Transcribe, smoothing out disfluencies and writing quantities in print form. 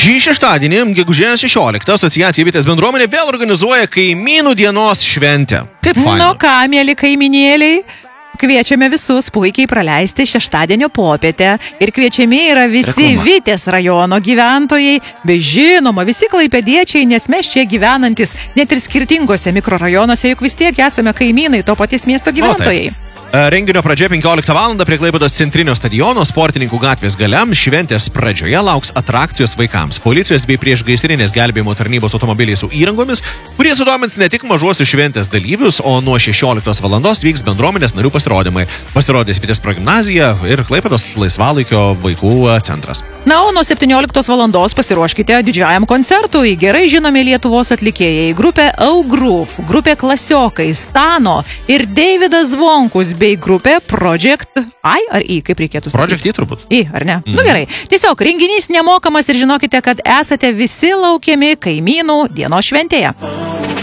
Šį šeštadienį, gegužės 16, asociacija Vitės bendruomenė vėl organizuoja kaimynų dienos šventę. Kaip faina. Nu ką, mėly kaimynėliai, kviečiame visus puikiai praleisti šeštadienio popietę ir kviečiami yra visi Vitės rajono gyventojai, bei žinoma visi klaipėdiečiai, nes mes čia gyvenantis net ir skirtingose mikrorajonuose, juk vis tiek esame kaimynai, to paties miesto gyventojai. Renginio pradžia 15 val. Prie Klaipėdos centrinio stadiono Sportininkų gatvės gale. Šventės pradžioje lauks atrakcijos vaikams, policijos bei priešgaisrinės gelbėjimo tarnybos automobiliai su įrangomis, kurie sudomins ne tik mažuosius šventės dalyvius, o nuo 16 val. Vyks bendruomenės narių pasirodymai. Pasirodys Vitės progimnazija ir Klaipėdos laisvalaikio vaikų centras. Na, o nuo 17 val. Pasiruoškite didžiajam koncertui. Gerai žinomi Lietuvos atlikėjai, grupė Augruf, grupė Klasiokai, Stano ir Deividas Zvonkus bei grupė Project I ar I, kaip reikėtų sakyti? Project I turbūt. I, ar ne? Nu gerai. Tiesiog renginys nemokamas ir žinokite, kad esate visi laukiami kaimynų dienos šventėje.